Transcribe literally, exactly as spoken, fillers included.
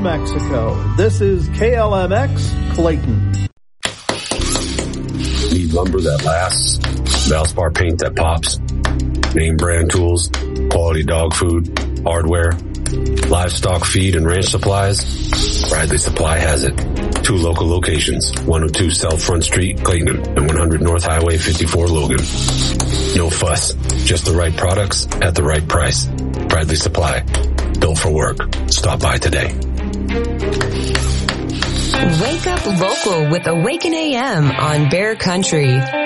Mexico. This is K L M X Clayton. Need lumber that lasts? Valspar paint that pops? Name brand tools? Quality dog food? Hardware? Livestock feed and ranch supplies? Bradley Supply has it. Two local locations, one oh two South Front Street, Clayton, and one hundred North Highway fifty-four, Logan. No fuss, just the right products at the right price. Bradley Supply, built for work. Stop by today. Wake up local with Awaken A M on Bear Country.